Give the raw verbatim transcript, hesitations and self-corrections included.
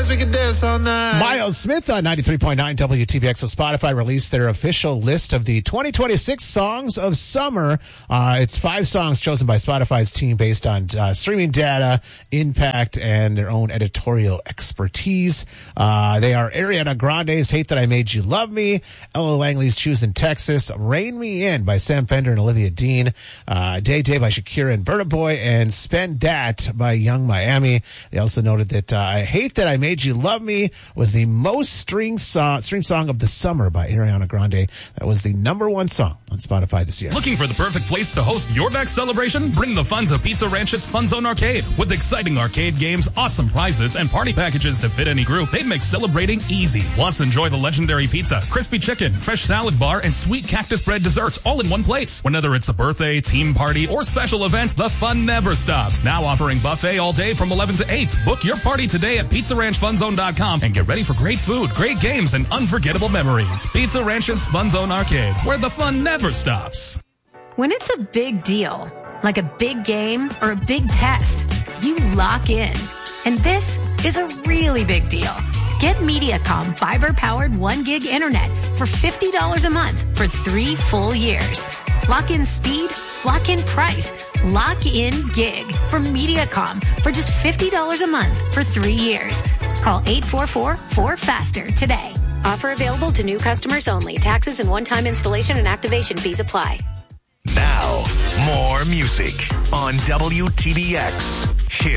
we can dance all night. Miles Smith on ninety-three point nine W T B X. So Spotify released their official list of the twenty twenty-six songs of summer. Uh, it's five songs chosen by Spotify's team based on uh, streaming data, impact, and their own editorial expertise. Uh, they are Ariana Grande's Hate That I Made You Love Me, Ella Langley's Choose in Texas, Rain Me In by Sam Fender and Olivia Dean, uh, Day Day by Shakira and Burna Boy, and Spend Dat by Young Miami. They also noted that uh, I Hate That I Made You Love Me was the most streamed song, stream song of the summer by Ariana Grande. That was the number one song on Spotify this year. Looking for the perfect place to host your next celebration? Bring the fun to Pizza Ranch's Fun Zone Arcade. With exciting arcade games, awesome prizes, and party packages to fit any group, they make celebrating easy. Plus, enjoy the legendary pizza, crispy chicken, fresh salad bar, and sweet cactus bread desserts all in one place. Whether it's a birthday, team party, or special events, the fun never stops. Now offering buffet all day from eleven to eight. Book your party today at pizza ranch fun zone dot com and get ready for great food, great games, and unforgettable memories. Pizza Ranch's Fun Zone Arcade, where the fun never stops. When it's a big deal, like a big game or a big test, you lock in. And this is a really big deal. Get Mediacom fiber-powered one gig internet for fifty dollars a month for three full years. Lock in speed, lock in price, lock in gig from Mediacom for just fifty dollars a month for three years. Call eight four four, four faster today. Offer available to new customers only. Taxes and one-time installation and activation fees apply. Now, more music on W T B X. Hit